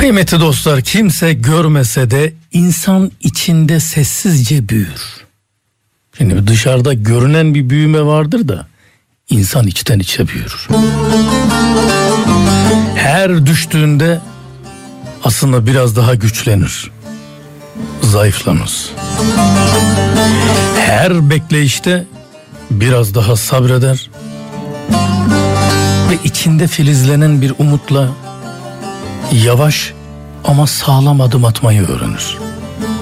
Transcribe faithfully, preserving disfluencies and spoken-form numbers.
Kıymetli dostlar, kimse görmese de insan içinde sessizce büyür. Şimdi dışarıda görünen bir büyüme vardır da insan içten içe büyür. Her düştüğünde aslında biraz daha güçlenir, zayıflanır. Her bekleyişte biraz daha sabreder ve içinde filizlenen bir umutla yavaş ama sağlam adım atmayı öğrenir.